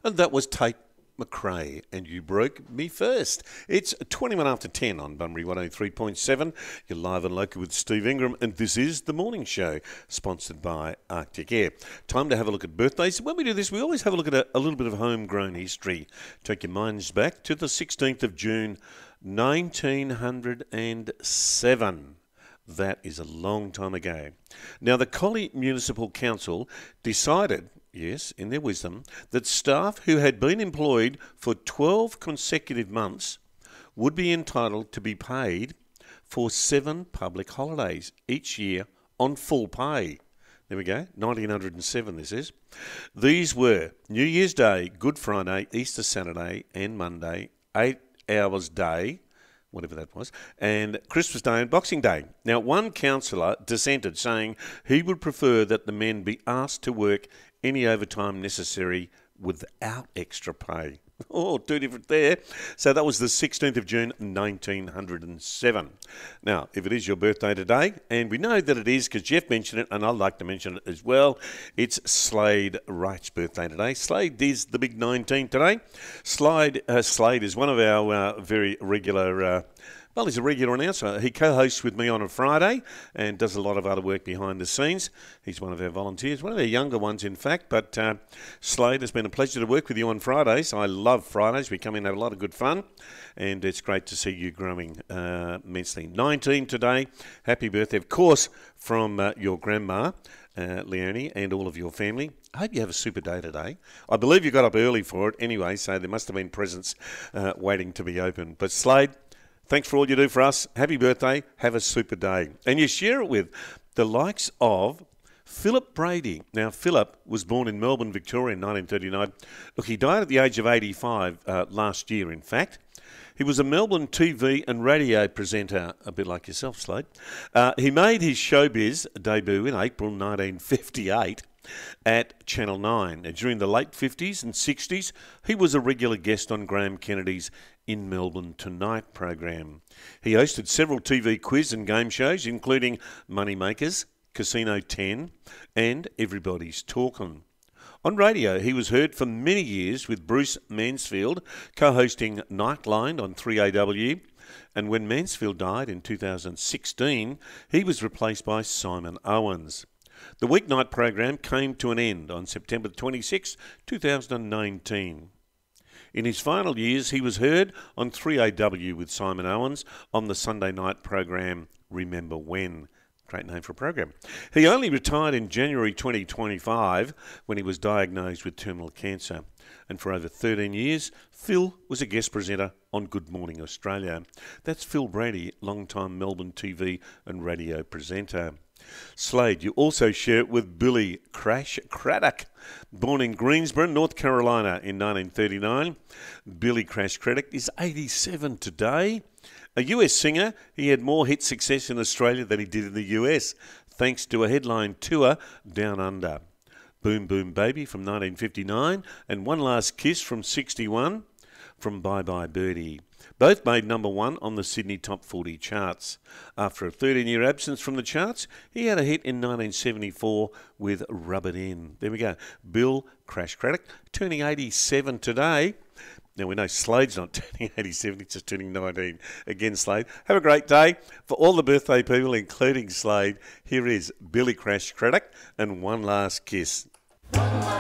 And that was Tate McRae, and you broke me first. It's 21 after 10 on Bunbury 103.7. You're live and local with Steve Ingram, and this is The Morning Show, sponsored by Arctic Air. Time to have a look at birthdays. When we do this, we always have a look at a little bit of homegrown history. Take your minds back to the 16th of June, 1907. That is a long time ago. Now, the Collie Municipal Council decided, yes, in their wisdom, that staff who had been employed for 12 consecutive months would be entitled to be paid for 7 public holidays each year on full pay. There we go, 1907 this is. These were New Year's Day, Good Friday, Easter Saturday and Monday, 8 hours day, whatever that was, and Christmas Day and Boxing Day. Now, one councillor dissented, saying he would prefer that the men be asked to work any overtime necessary without extra pay. Oh, two different there. So that was the 16th of June, 1907. Now, if it is your birthday today, and we know that it is because Jeff mentioned it, and I'd like to mention it as well, it's Slade Wright's birthday today. Slade is the big 19 today. Slade is one of our very regular... Well, he's a regular announcer. He co-hosts with me on a Friday and does a lot of other work behind the scenes. He's one of our volunteers, one of our younger ones, in fact. But Slade, it's been a pleasure to work with you on Fridays. I love Fridays. We come in and have a lot of good fun, and it's great to see you growing immensely. 19 today. Happy birthday, of course, from your grandma, Leonie, and all of your family. I hope you have a super day today. I believe you got up early for it anyway, so there must have been presents waiting to be opened. But Slade, thanks for all you do for us. Happy birthday. Have a super day. And you share it with the likes of Philip Brady. Now, Philip was born in Melbourne, Victoria in 1939. Look, he died at the age of 85 last year, in fact. He was a Melbourne TV and radio presenter, a bit like yourself, Slade. He made his showbiz debut in April 1958 at Channel 9. During the late 50s and 60s, he was a regular guest on Graham Kennedy's In Melbourne Tonight program. He hosted several TV quiz and game shows, including Moneymakers, Casino 10, and Everybody's Talkin'. On radio, he was heard for many years with Bruce Mansfield, co-hosting Nightline on 3AW. And when Mansfield died in 2016, he was replaced by Simon Owens. The weeknight program came to an end on September 26, 2019. In his final years, he was heard on 3AW with Simon Owens on the Sunday night program Remember When. Great name for a program. He only retired in January 2025 when he was diagnosed with terminal cancer. And for over 13 years, Phil was a guest presenter on Good Morning Australia. That's Phil Brady, long-time Melbourne TV and radio presenter. Slade, you also share it with Billy Crash Craddock. Born in Greensboro, North Carolina in 1939, Billy Crash Craddock is 87 today. A US singer, he had more hit success in Australia than he did in the US, thanks to a headline tour Down Under. Boom Boom Baby from 1959 and One Last Kiss from 61 from Bye Bye Birdie. Both made number 1 on the Sydney Top 40 charts. After a 13-year absence from the charts, he had a hit in 1974 with Rub It In. There we go. Bill Crash Craddock, turning 87 today. Now, we know Slade's not turning 87, he's just turning 19. Again, Slade, have a great day. For all the birthday people, including Slade, here is Billy Crash Craddock and One Last Kiss.